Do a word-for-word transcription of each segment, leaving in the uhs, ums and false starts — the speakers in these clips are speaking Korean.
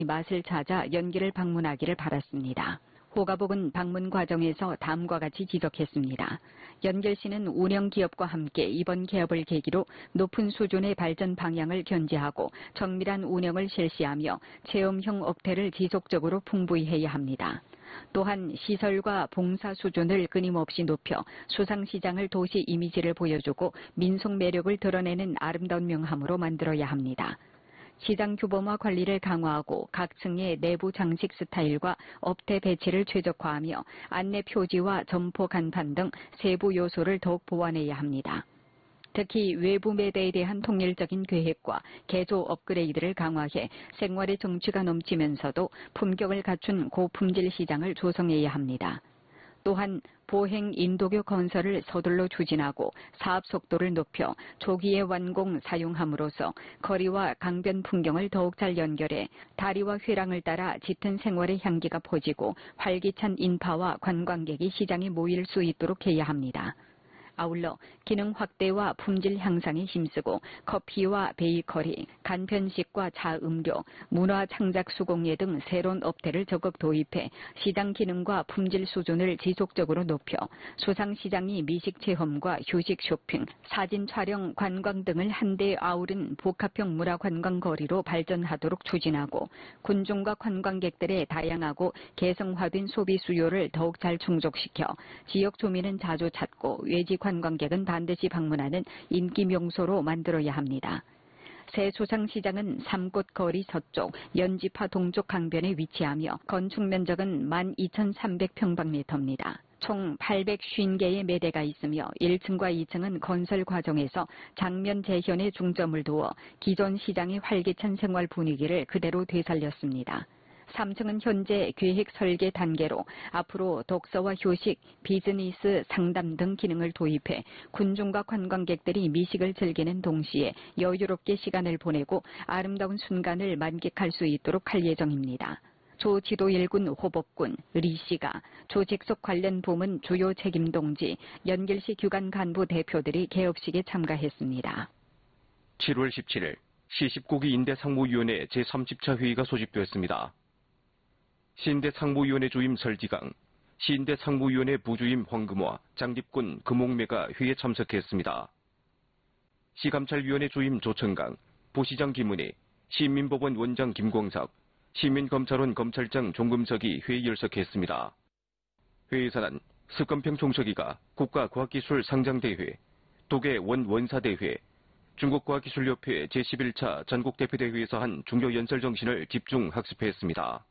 맛을 찾아 연길을 방문하기를 바랐습니다. 호가복은 방문 과정에서 다음과 같이 지적했습니다. 연길시는 운영기업과 함께 이번 개업을 계기로 높은 수준의 발전 방향을 견지하고 정밀한 운영을 실시하며 체험형 업태를 지속적으로 풍부히 해야 합니다. 또한 시설과 봉사 수준을 끊임없이 높여 수상시장을 도시 이미지를 보여주고 민속 매력을 드러내는 아름다운 명함으로 만들어야 합니다. 시장 규범화 관리를 강화하고 각 층의 내부 장식 스타일과 업태 배치를 최적화하며 안내 표지와 점포 간판 등 세부 요소를 더욱 보완해야 합니다. 특히 외부 매대에 대한 통일적인 계획과 개조 업그레이드를 강화해 생활의 정취가 넘치면서도 품격을 갖춘 고품질 시장을 조성해야 합니다. 또한 보행 인도교 건설을 서둘러 추진하고 사업 속도를 높여 조기에 완공 사용함으로써 거리와 강변 풍경을 더욱 잘 연결해 다리와 회랑을 따라 짙은 생활의 향기가 퍼지고 활기찬 인파와 관광객이 시장에 모일 수 있도록 해야 합니다. 아울러 기능 확대와 품질 향상에 힘쓰고 커피와 베이커리, 간편식과 자음료, 문화 창작 수공예 등 새로운 업태를 적극 도입해 시장 기능과 품질 수준을 지속적으로 높여 수상시장이 미식 체험과 휴식 쇼핑, 사진 촬영, 관광 등을 한데 아우른 복합형 문화관광거리로 발전하도록 추진하고 군중과 관광객들의 다양하고 개성화된 소비 수요를 더욱 잘 충족시켜 지역 주민은 자주 찾고 외지 관광객은 반드시 방문하는 인기 명소로 만들어야 합니다. 새 수상시장은 삼곳 거리 서쪽, 연지파 동쪽 강변에 위치하며 건축 면적은 만 이천삼백 평방미터입니다. 총 팔백오십 개의 매대가 있으며 일 층과 이 층은 건설 과정에서 장면 재현에 중점을 두어 기존 시장의 활기찬 생활 분위기를 그대로 되살렸습니다. 삼 층은 현재 계획 설계 단계로 앞으로 독서와 휴식, 비즈니스, 상담 등 기능을 도입해 군중과 관광객들이 미식을 즐기는 동시에 여유롭게 시간을 보내고 아름다운 순간을 만끽할 수 있도록 할 예정입니다. 조 지도 일군 호법군, 리씨가, 조직속 관련 부문 주요 책임동지, 연길시 규관 간부 대표들이 개업식에 참가했습니다. 칠월 십칠일 시십구 기 인대상무위원회 제삼십 차 회의가 소집되었습니다. 시인대 상무위원회 주임 설지강, 시인대 상무위원회 부주임 황금화, 장립군 금옥매가 회의에 참석했습니다. 시감찰위원회 주임 조천강, 부시장 김은혜, 시민법원 원장 김광석, 시민검찰원 검찰장 종금석이 회의 열석했습니다. 회의에서는 스건평 총서기가 국가과학기술 상장대회, 독일 원원사대회, 중국과학기술협회 제십일 차 전국대표대회에서 한 중요연설 정신을 집중 학습했습니다.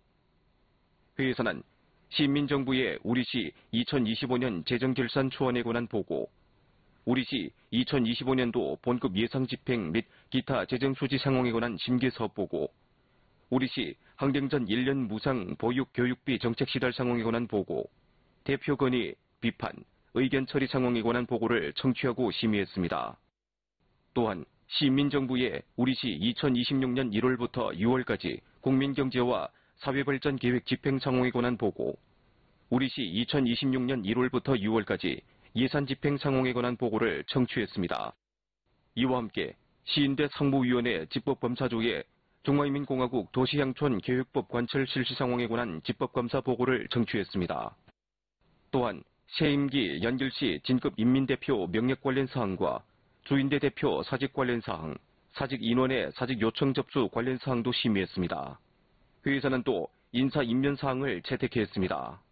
회의에서는 시민정부의 우리시 이천이십오 년 재정결산 초안에 관한 보고, 우리시 이천이십오 년도 본급 예상집행 및 기타 재정수지 상황에 관한 심계사업 보고, 우리시 항쟁전 일 년 무상 보육 교육비 정책 시달 상황에 관한 보고, 대표 건의, 비판, 의견 처리 상황에 관한 보고를 청취하고 심의했습니다. 또한 시민정부의 우리시 이천이십육 년 일월부터 유월까지 국민경제와 사회발전 계획 집행 상황에 관한 보고, 우리시 이천이십육 년 일월부터 유월까지 예산 집행 상황에 관한 보고를 청취했습니다. 이와 함께 시인대 상무위원회 집법검사조의 중화인민공화국 도시향촌 계획법 관철 실시 상황에 관한 집법검사 보고를 청취했습니다. 또한 새 임기 연길시 진급 인민대표 명령 관련 사항과 주인대 대표 사직 관련 사항, 사직 인원의 사직 요청 접수 관련 사항도 심의했습니다. 회의에서는 또 인사 임면 사항을 채택했습니다.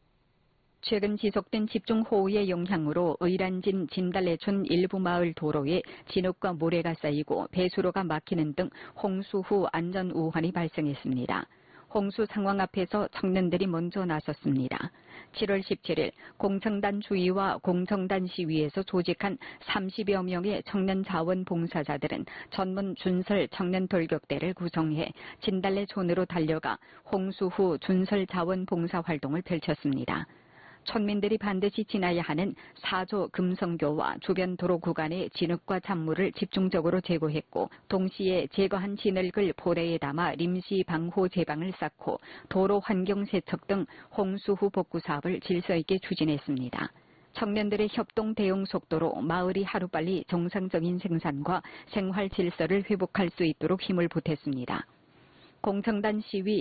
최근 지속된 집중호우의 영향으로 의란진 진달래촌 일부 마을 도로에 진흙과 모래가 쌓이고 배수로가 막히는 등 홍수 후 안전 우환이 발생했습니다. 홍수 상황 앞에서 청년들이 먼저 나섰습니다. 칠월 십칠일 공청단 주위와 공청단 시위에서 조직한 삼십여 명의 청년 자원봉사자들은 전문 준설 청년 돌격대를 구성해 진달래촌으로 달려가 홍수 후 준설 자원봉사 활동을 펼쳤습니다. 촌민들이 반드시 지나야 하는 사조 금성교와 주변 도로 구간의 진흙과 잔물을 집중적으로 제거했고, 동시에 제거한 진흙을 포대에 담아臨時 방호 제방을 쌓고 도로 환경 세척 등 홍수 후 복구 사업을 질서 있게 추진했습니다. 청년들의 협동 대응 속도로 마을이 하루빨리 정상적인 생산과 생활 질서를 회복할 수 있도록 힘을 보탰습니다. 공청단 시위